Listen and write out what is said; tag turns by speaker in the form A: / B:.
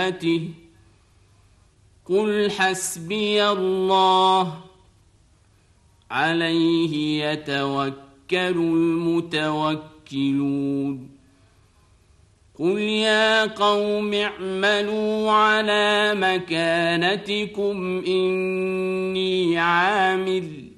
A: قل حسبي الله عليه يتوكل المتوكلون قل يا قوم اعملوا على مكانتكم إني عامل